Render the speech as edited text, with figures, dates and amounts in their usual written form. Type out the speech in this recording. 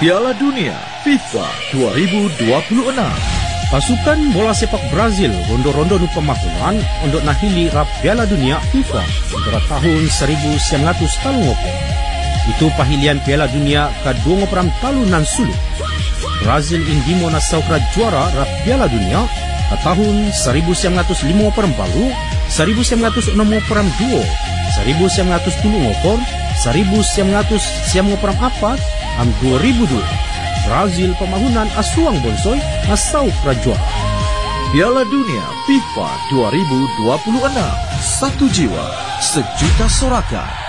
Piala Dunia FIFA 2026. Pasukan bola sepak Brazil rondo-rondo nu pemahuan untuk nahili rap Piala Dunia FIFA antara tahun 1930. Itu pahilian Piala Dunia ke-20 talunan sulit. Brazil indimo na saukra juara rap Piala Dunia ke tahun 1954, 1962, 1974, 1974, am 2002. Brazil pemahunan asuang bonsoy asau prajuara. Piala Dunia FIFA 2026. Satu jiwa, sejuta sorakan.